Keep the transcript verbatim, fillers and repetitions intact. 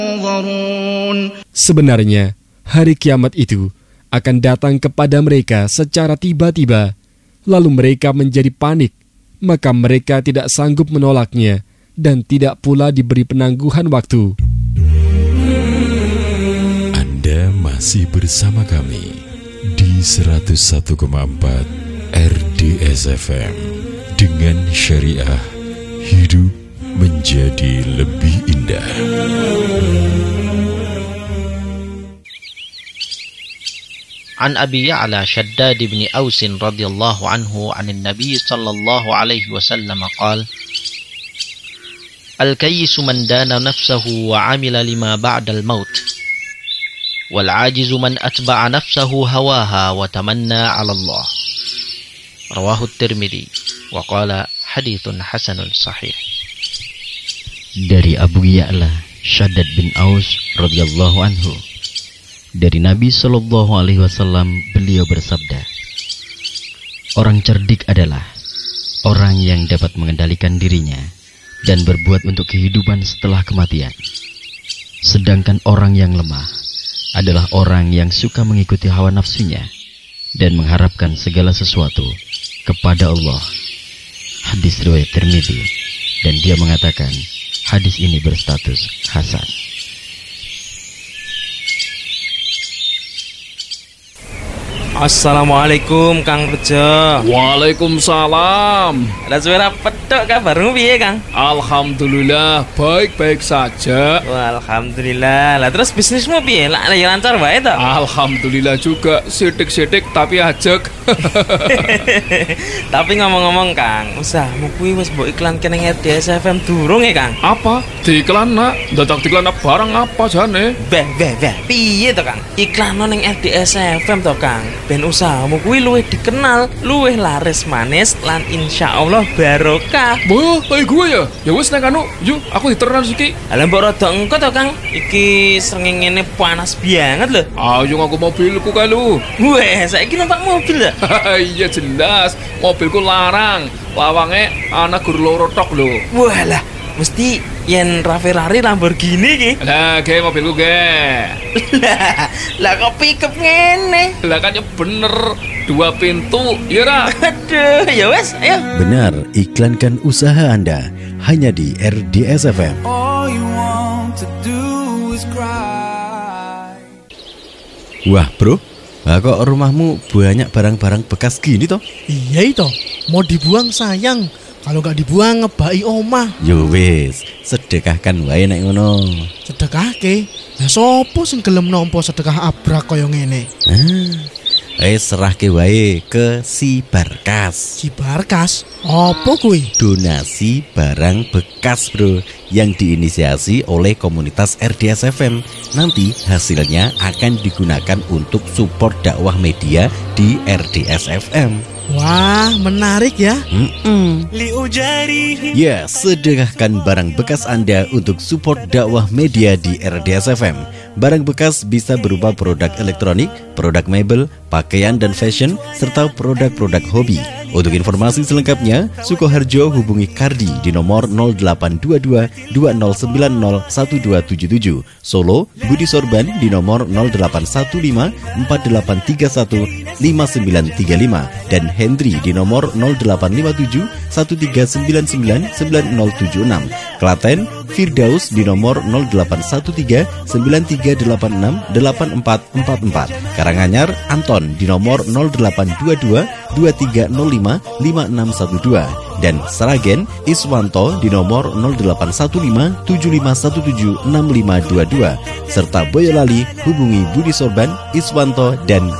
Sebenarnya, hari kiamat itu akan datang kepada mereka secara tiba-tiba, lalu mereka menjadi panik, maka mereka tidak sanggup menolaknya dan tidak pula diberi penangguhan waktu. Anda masih bersama kami di seratus satu koma empat R D S F M dengan syariah hidup menjadi lebih indah. An Abi Ya'la Shaddad bin Aus radhiyallahu anhu 'anil Nabi sallallahu alaihi wasallam qala Al-kayyisu man dana nafsahu wa 'amila lima ba'dal maut wal 'ajizu man atba'a nafsahu hawaha wa tamanna 'ala Allah. Rawahu Tirmidzi wa qala haditsun hasanun sahih. Dari Abu Ya'la Shaddad bin Aus radhiyallahu anhu, dari Nabi Shallallahu Alaihi Wasallam, beliau bersabda, orang cerdik adalah orang yang dapat mengendalikan dirinya dan berbuat untuk kehidupan setelah kematian. Sedangkan orang yang lemah adalah orang yang suka mengikuti hawa nafsunya dan mengharapkan segala sesuatu kepada Allah. Hadis riwayat Tirmidzi, dan dia mengatakan hadis ini berstatus hasan. Assalamualaikum Kang Rejo. Waalaikumsalam. Ada suara petok kabarmu piye Kang? Alhamdulillah baik-baik saja. Wah, alhamdulillah. Lah terus bisnismu piye? Lah lancar wae to? Alhamdulillah juga, sidik-sidik tapi ajek. Tapi ngomong-ngomong Kang, usahmu kuwi wis mbok iklanke ning R D S F M durung ya Kang? Apa? Diiklan nak? Dadak diiklan barang apa jane? Beh, beh, beh. Piye to Kang? Iklan ning R D S F M to Kang. Ben usahamu kuwi luwih dikenal, luwih laris manis lan insyaallah barokah. Wah, kayak gue ya. Ya wis nek anu, yuk aku diteran iki. Lah mbok rada engko to Kang. Iki srengenge panas banget lho. Ayo ngaku mobilku kae lu. Weh, saiki numpak mobil ya? Iya jelas, mobilku larang. Lawange ana gur loro tok lho. Walah, mesti yen Ferrari Lamborghini ki. Lah, ge mobilku ge. Lah, lah kok pickup ngene? Lah kan ya bener, dua pintu, ya ra? Aduh, ya wes, ayo. Benar, iklankan usaha Anda hanya di R D S F M. Wah bro, lah kok rumahmu banyak barang-barang bekas gini toh? Iya itu, mau dibuang sayang. Kalau nggak dibuang ngebai omah. Yo wis, sedekahkan wae nek ngono. Sedekahke? Lah sopo sing gelem nampa sedekah abrak kaya ngene? Ah, wis serahke wae ke si Barkas. Si Barkas? Apa kuwi? Donasi barang bekas, Bro, yang diinisiasi oleh komunitas R D S F M. Nanti hasilnya akan digunakan untuk support dakwah media di R D S F M. Wah, menarik ya. Mm-mm. Ya, sedekahkan barang bekas Anda untuk support dakwah media di R D S F M. Barang bekas bisa berupa produk elektronik, produk mebel, pakaian dan fashion, serta produk-produk hobi. Untuk informasi selengkapnya, Sukoharjo hubungi Kardi di nomor nol delapan dua dua dua nol sembilan nol satu dua tujuh tujuh. Solo, Budi Sorban di nomor nol delapan satu lima empat delapan tiga satu lima sembilan tiga lima dan Hendri di nomor nol delapan lima tujuh satu tiga sembilan sembilan sembilan nol tujuh enam. Klaten, Firdaus di nomor nol delapan satu tiga sembilan tiga delapan enam delapan empat empat empat. Karanganyar, Anton di nomor nol delapan dua dua dua tiga nol lima lima enam satu dua dan Sragen, Iswanto di nomor nol delapan satu lima tujuh lima satu tujuh enam lima dua dua serta Boyolali hubungi Budi Sorban, Iswanto dan